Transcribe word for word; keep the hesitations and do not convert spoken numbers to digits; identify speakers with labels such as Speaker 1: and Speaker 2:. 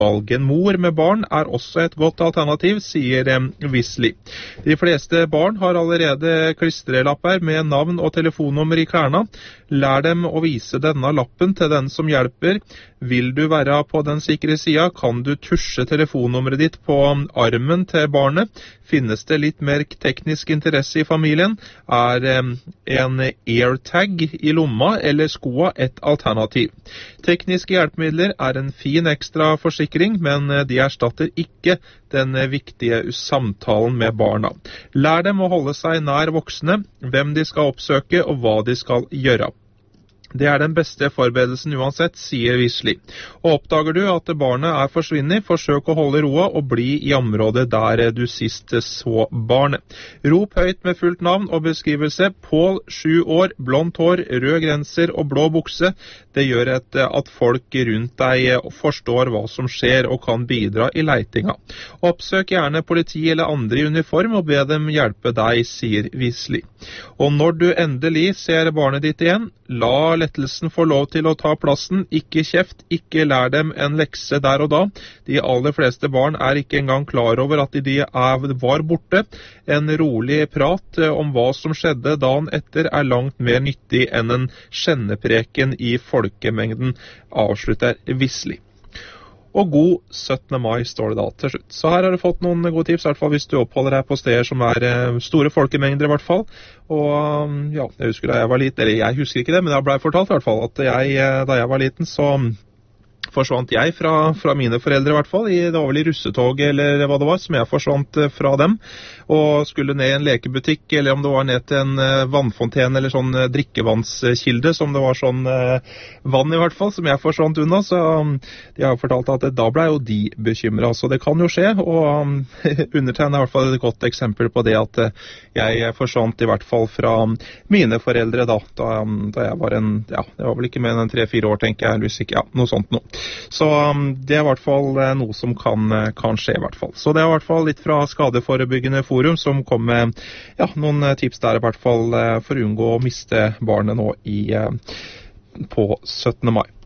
Speaker 1: En mor med barn er også et godt alternativ, sier Weasley. De fleste barn har allerede klistrelapper med navn og telefonnummer i klærne. Lær dem å vise denne lappen til den som hjelper. Vil du være på den sikre sida, kan du tusje telefonnummeret ditt på armen til barnet. Finnes det litt mer teknisk interesse i familien, er en AirTag i lomma eller skoa et alternativ. Tekniske hjelpemidler er en fin ekstra forsikring, men de erstatter ikke den viktige samtalen med barna. Lær dem å holde seg nær voksne, hvem de skal oppsøke og hva de skal gjøre. Det er den beste forberedelsen uansett, sier Weasley. Og oppdager du at barnet er forsvinnet, forsøk å holde roa og bli i området der du sist så barnet. Rop høyt med fullt navn og beskrivelse. Paul, sju år, blondt hår, rød grenser og blå bukse. Det gjør et, at folk rundt deg forstår hva som skjer og kan bidra i leitinga. Oppsøk gjerne politi eller andre i uniform og be dem hjelpe deg, sier Weasley. Og når du endelig ser barnet ditt igjen, la lettelsen få lov til å ta plassen, ikke kjeft, ikke lær dem en lekse der og da. De aller fleste barn er ikke engang klar over at de er, var borte. En rolig prat om hva som skjedde dagen etter er langt mer nyttig enn en skjennepreken i folkemengden, avslutter Weasley. Og god syttende mai står det da til slutt. Så her har du fått noen gode tips, i hvert fall hvis du oppholder deg på steder som er store folkemengder i hvert fall. Og ja, jeg husker da jeg var liten, eller jeg husker ikke det, men det ble fortalt i hvert fall at jeg, da jeg var liten, så forsvant jeg fra, fra mine foreldre i hvert fall. Det var vel i russetoget eller hva det var, som jeg forsvant fra dem. Og skulle ned i en lekebutikk, eller om det var ned til en vannfonten eller sånn drikkevannskilde, som det var sånn eh, vann i hvert fall, som jeg forsvant unna. Så de har fortalt at da ble jo de bekymret. Så det kan jo skje, og um, undertegnet i hvert fall et godt eksempel på det at jeg forsvant i hvert fall fra mine foreldre da, da, da jeg var en, ja, det var vel ikke mer enn tre-fire år, tenker jeg, eller ikke, ja, noe sånt nå. Så um, det er i hvert fall uh, noe som kan, uh, kan skje i hvert fall. Så det er i hvert fall litt fra Skadeforebyggende Forum som kom med ja, noen uh, tips der i hvert fall uh, for å unngå å miste barnet nå i, uh, på syttende mai.